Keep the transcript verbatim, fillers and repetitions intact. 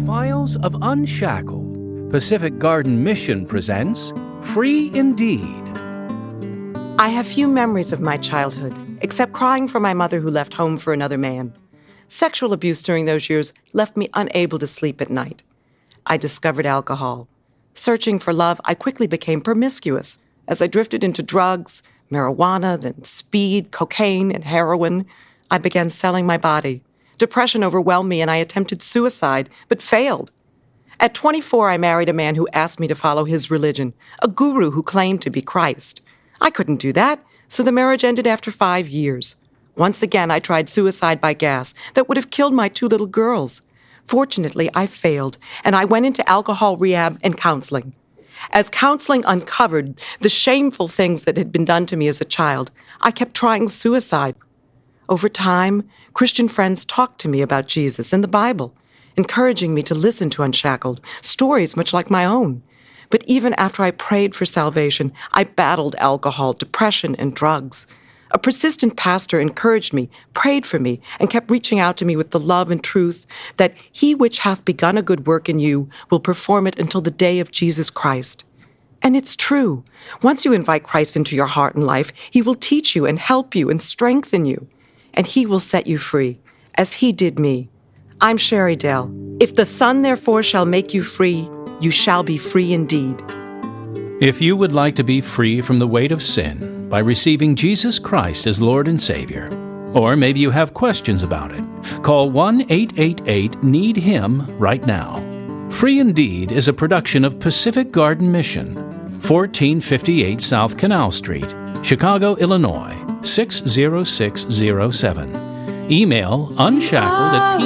Files of Unshackled, Pacific Garden Mission presents Free Indeed. I have few memories of my childhood, except crying for my mother who left home for another man. Sexual abuse during those years left me unable to sleep at night. I discovered alcohol. Searching for love, I quickly became promiscuous as I drifted into drugs, marijuana, then speed, cocaine, and heroin. I began selling my body. Depression overwhelmed me and I attempted suicide, but failed. At twenty-four, I married a man who asked me to follow his religion, a guru who claimed to be Christ. I couldn't do that, so the marriage ended after five years. Once again, I tried suicide by gas that would have killed my two little girls. Fortunately, I failed, and I went into alcohol rehab and counseling. As counseling uncovered the shameful things that had been done to me as a child, I kept trying suicide. Over time, Christian friends talked to me about Jesus and the Bible, encouraging me to listen to Unshackled, stories much like my own. But even after I prayed for salvation, I battled alcohol, depression, and drugs. A persistent pastor encouraged me, prayed for me, and kept reaching out to me with the love and truth that he which hath begun a good work in you will perform it until the day of Jesus Christ. And it's true. Once you invite Christ into your heart and life, he will teach you and help you and strengthen you. And he will set you free, as he did me. I'm Sherry Dell. If the Son therefore shall make you free, you shall be free indeed. If you would like to be free from the weight of sin by receiving Jesus Christ as Lord and Savior, or maybe you have questions about it, call one eight eight eight need him right now. Free Indeed is a production of Pacific Garden Mission, fourteen fifty-eight South Canal Street, Chicago, Illinois, six zero six zero seven. Email unshackled at